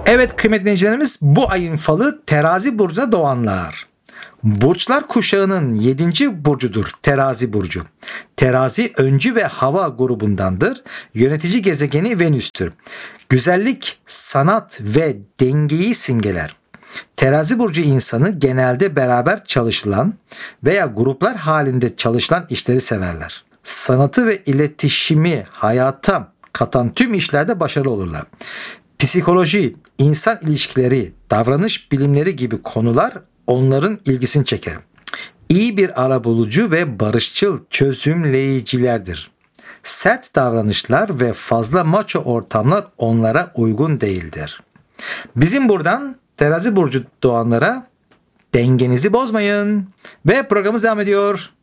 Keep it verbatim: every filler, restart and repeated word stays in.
Evet kıymetli dinleyicilerimiz, bu ayın falı Terazi burcuna doğanlar. Burçlar kuşağının yedinci burcudur Terazi burcu. Terazi öncü ve hava grubundandır. Yönetici gezegeni Venüs'tür. Güzellik, sanat ve dengeyi simgeler. Terazi burcu insanı genelde beraber çalışılan veya gruplar halinde çalışılan işleri severler. Sanatı ve iletişimi hayata katan tüm işlerde başarılı olurlar. Psikoloji, insan ilişkileri, davranış bilimleri gibi konular onların ilgisini çeker. İyi bir arabulucu ve barışçıl çözümleyicilerdir. Sert davranışlar ve fazla maço ortamlar onlara uygun değildir. Bizim buradan Terazi burcu doğanlara dengenizi bozmayın ve programımız devam ediyor.